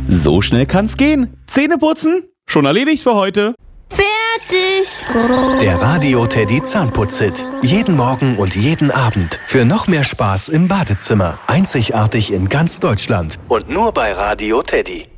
So schnell kann's gehen. Zähne putzen? Schon erledigt für heute. Fertig. Der Radio Teddy Zahnputz-Hit. Jeden Morgen und jeden Abend. Für noch mehr Spaß im Badezimmer. Einzigartig in ganz Deutschland. Und nur bei Radio Teddy.